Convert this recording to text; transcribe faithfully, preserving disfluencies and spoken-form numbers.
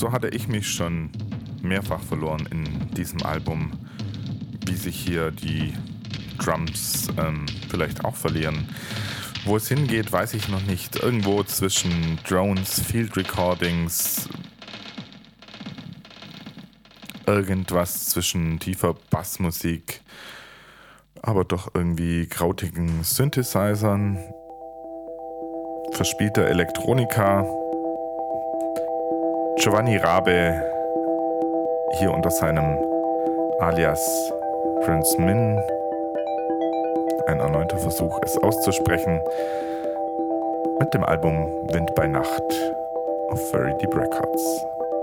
so hatte ich mich schon mehrfach verloren in diesem Album, wie sich hier die Drums ähm, vielleicht auch verlieren. Wo es hingeht, weiß ich noch nicht. Irgendwo zwischen Drones, Field Recordings, irgendwas zwischen tiefer Bassmusik, aber doch irgendwie krautigen Synthesizern, verspielter Elektronika. Giovanni Rabe hier unter seinem Alias Prince Min. Ein erneuter Versuch, es auszusprechen, mit dem Album Wind bei Nacht auf Very Deep Records.